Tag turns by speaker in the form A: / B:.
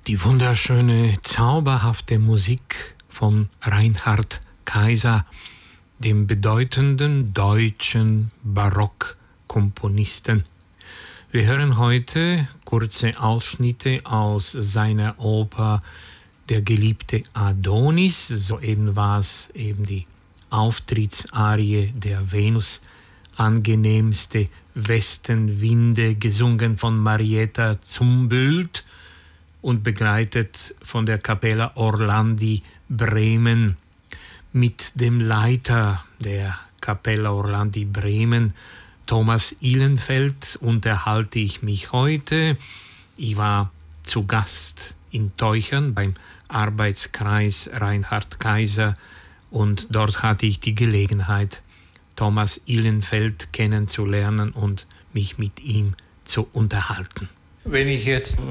A: Die wunderschöne, zauberhafte Musik von Reinhard Kaiser, dem bedeutenden deutschen Barockkomponisten. Wir hören heute kurze Ausschnitte aus seiner Oper Der geliebte Adonis. Soeben war es eben die Auftrittsarie der Venus, angenehmste Westenwinde, gesungen von Marietta Zumbuelt und begleitet von der Capella Orlandi Bremen. Mit dem Leiter der Capella Orlandi Bremen, Thomas Ihlenfeld, unterhalte ich mich heute. Ich war zu Gast in Teuchern beim Arbeitskreis Reinhard Kaiser und dort hatte ich die Gelegenheit, Thomas Ihlenfeld kennenzulernen und mich mit ihm zu unterhalten. Wenn ich jetzt